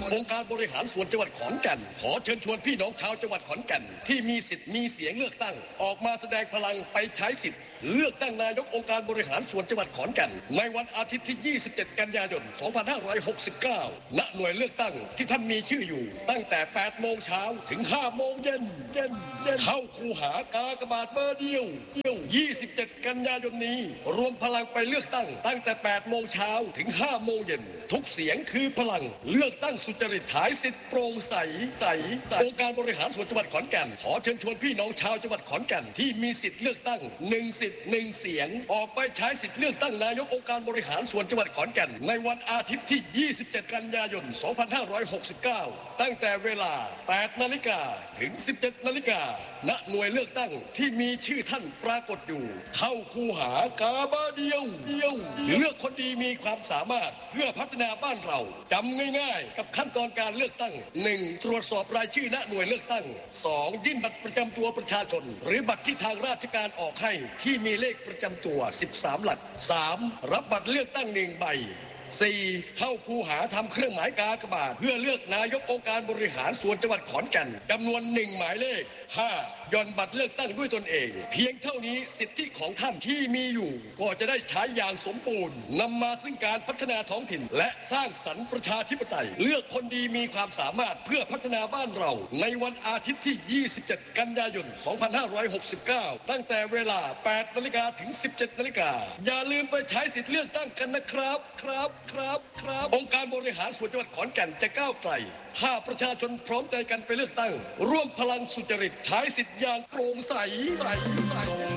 องค์การบริหารส่วนจังหวัดขอนแก่นขอเชิญชวนพี่น้องชาวจังหวัดขอนแก่นที่มีสิทธิ์มีเสียงเลือกตั้งออกมาแสดงพลังไปใช้สิทธิ์เลือกตั้งนายกองค์การบริหารส่วนจังหวัดขอนแก่นในวันอาทิตย์ที่ 27 กันยายน 2569 ณ หน่วยเลือกตั้งที่ท่านมีชื่ออยู่ตั้งแต่ 8 โมงเช้าถึง 5 โมงเย็นเข้าคูหากากบาทเบอร์เดียว 27 กันยายนนี้รวมพลังไปเลือกตั้งตั้งแต่ 8 โมงเช้าถึง 5 โมงเย็นทุกเสียงคือพลังเลือกตั้งสุจริตขายสิทธิ์โปร่งใสองค์การบริหารส่วนจังหวัดขอนแก่นขอเชิญชวนพี่น้องชาวจังหวัดขอนแก่นที่มีสิทธิ์เลือกตั้ง1 สิทธิ์ 1 เสียงออกไปใช้สิทธิ์เลือกตั้งนายกองค์การบริหารส่วนจังหวัดขอนแก่นในวันอาทิตย์ที่ 27 กันยายน 2569 ตั้งแต่เวลา 8 นาฬิกาถึง 17 นาฬิกาณ หน่วยเลือกตั้งที่มีชื่อท่านปรากฏอยู่เข้าคูหากาบาเดียวเลือกคนดีมีความสามารถเพื่อพัฒนาบ้านเราจำง่ายๆกับขั้นตอนการเลือกตั้ง 1. ตรวจสอบรายชื่อณหน่วยเลือกตั้ง 2. ยื่นบัตรประจำตัวประชาชนหรือบัตรที่ทางราชการออกให้ที่มีเลขประจำตัว 13 หลัก 3. รับบัตรเลือกตั้ง1 ใบ 4. เข้าคูหาทำเครื่องหมายกากบาทเพื่อเลือกนายกองค์การบริหารส่วนจังหวัดขอนแก่นจำนวน1 หมายเลข 5. ย่อนบัตรเลือกตั้งด้วยตนเองเพียงเท่านี้สิทธิของท่านที่มีอยู่ก็จะได้ใช้อย่างสมบูรณ์นำมาซึ่งการพัฒนาท้องถิ่นและสร้างสรรค์ประชาธิปไตยเลือกคนดีมีความสามารถเพื่อพัฒนาบ้านเราในวันอาทิตย์ที่ 27 กันยายน 2569 ตั้งแต่เวลา 8 นาฬิกาถึง 17 นาฬิกาอย่าลืมไปใช้สิทธิเลือกตั้งกันนะครับองค์การบริหารส่วนจังหวัดขอนแก่นจะก้าวไกลถ้าประชาชนพร้อมใจกันไปเลือกตั้งร่วมพลังสุจริตใช้สิทธิ์อย่างโปร่งใส